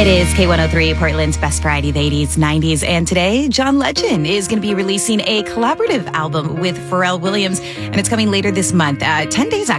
It is K103, Portland's best variety of the 80s, 90s. And today, John Legend is going to be releasing a collaborative album with Pharrell Williams. And it's coming later this month. 10 days